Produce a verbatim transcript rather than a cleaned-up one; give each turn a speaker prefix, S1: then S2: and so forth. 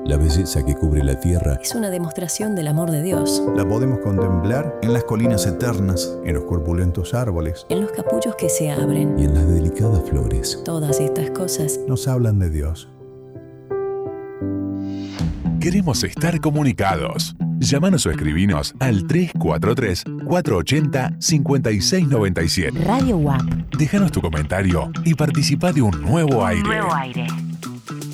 S1: La belleza que cubre la tierra
S2: es una demostración del amor de Dios.
S3: La podemos contemplar en las colinas eternas, en los corpulentos árboles,
S2: en los capullos que se abren
S1: y en las delicadas flores.
S2: Todas estas cosas
S3: nos hablan de Dios.
S4: Queremos estar comunicados. Llámanos o escribinos al tres cuatro tres, cuatro ocho cero, cinco seis nueve siete.
S5: Radio U A P.
S4: Déjanos tu comentario y participa de un nuevo aire.
S5: Nuevo aire.